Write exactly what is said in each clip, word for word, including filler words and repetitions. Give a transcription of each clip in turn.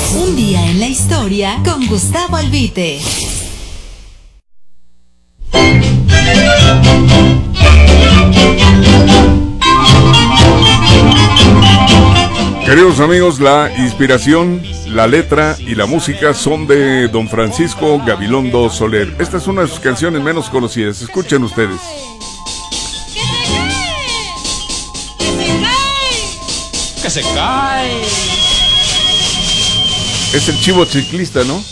Un día en la historia con Gustavo Albite. Queridos amigos, la inspiración, la letra y la música son de don Francisco Gabilondo Soler. Esta es una de sus canciones menos conocidas. Escuchen ustedes. ¡Que se cae! Es el chivo ciclista, ¿no?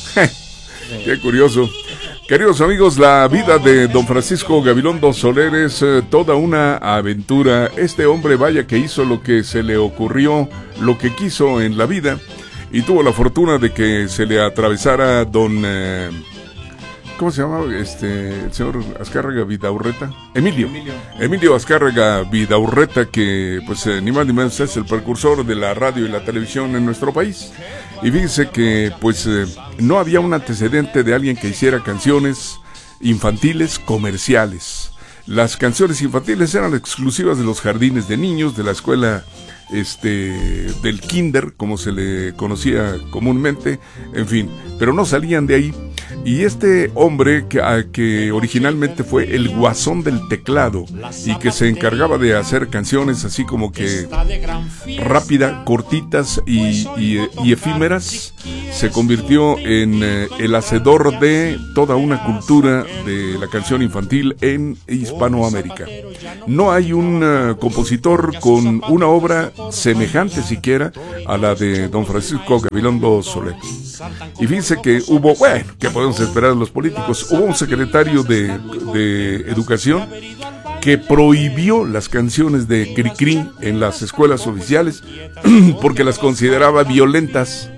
Qué curioso. Queridos amigos, la vida de don Francisco Gabilondo Soler es eh, toda una aventura. Este hombre, vaya que hizo lo que se le ocurrió, lo que quiso en la vida, y tuvo la fortuna de que se le atravesara don... Eh, ¿Cómo se llama? Este, el señor Azcárraga Vidaurreta. Emilio. Emilio. Emilio Azcárraga Vidaurreta, que pues eh, ni más ni menos es el precursor de la radio y la televisión en nuestro país. Y fíjense que pues eh, no había un antecedente de alguien que hiciera canciones infantiles comerciales. Las canciones infantiles eran exclusivas de los jardines de niños, de la escuela este del kinder, como se le conocía comúnmente, en fin, pero no salían de ahí. Y este hombre que, a, que originalmente fue el guasón del teclado y que se encargaba de hacer canciones así como que rápida, cortitas y, y, y efímeras, se convirtió en eh, el hacedor de toda una cultura de la canción infantil en Hispanoamérica. No hay un uh, compositor con una obra semejante siquiera a la de don Francisco Gabilondo Soler. Y fíjense que hubo, bueno, ¿qué podemos esperar de los políticos? Hubo un secretario de, de Educación que prohibió las canciones de Cricri en las escuelas oficiales porque las consideraba violentas.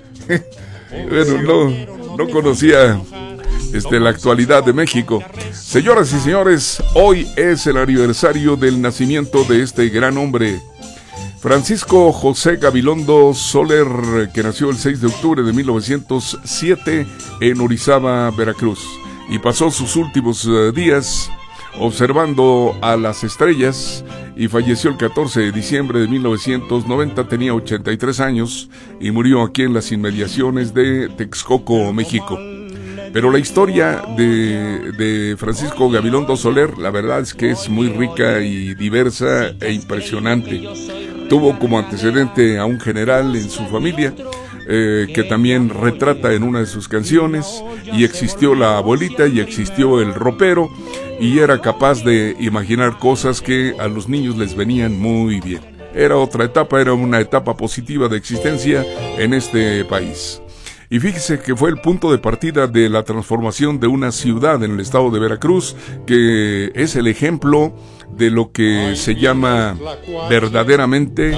Bueno, no, no conocía este, la actualidad de México. Señoras y señores, hoy es el aniversario del nacimiento de este gran hombre, Francisco José Gabilondo Soler, que nació el seis de octubre de mil novecientos siete en Orizaba, Veracruz, y pasó sus últimos uh, días observando a las estrellas y falleció el catorce de diciembre de mil novecientos noventa, tenía ochenta y tres años y murió aquí en las inmediaciones de Texcoco, México. Pero la historia de, de Francisco Gabilondo Soler, la verdad es que es muy rica y diversa e impresionante. Tuvo como antecedente a un general en su familia, eh, que también retrata en una de sus canciones, y existió la abuelita y existió el ropero, y era capaz de imaginar cosas que a los niños les venían muy bien. Era otra etapa, era una etapa positiva de existencia en este país. Y fíjese que fue el punto de partida de la transformación de una ciudad en el estado de Veracruz, que es el ejemplo de lo que se llama verdaderamente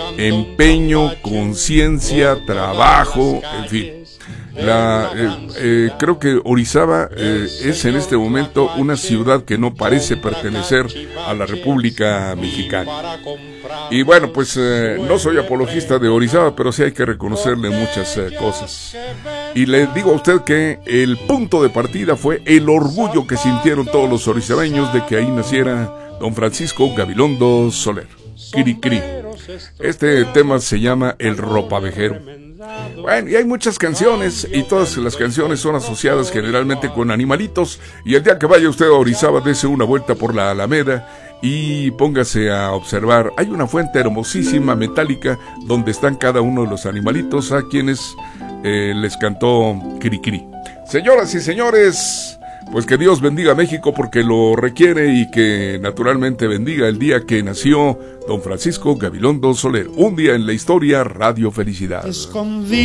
empeño, conciencia, trabajo, en fin. La, eh, eh, creo que Orizaba eh, es en este momento una ciudad que no parece pertenecer a la República Mexicana. Y bueno, pues eh, no soy apologista de Orizaba, pero sí hay que reconocerle muchas eh, cosas. Y le digo a usted que el punto de partida fue el orgullo que sintieron todos los orizabeños de que ahí naciera don Francisco Gabilondo Soler. Cri cri. Este tema se llama El Ropavejero. Bueno, y hay muchas canciones, y todas las canciones son asociadas generalmente con animalitos. Y el día que vaya usted a Orizaba, dése una vuelta por la Alameda y póngase a observar. Hay una fuente hermosísima, metálica, donde están cada uno de los animalitos a quienes eh, les cantó Cricri. Señoras y señores, pues que Dios bendiga a México porque lo requiere, y que naturalmente bendiga el día que nació don Francisco Gabilondo Soler. Un día en la historia, Radio Felicidad.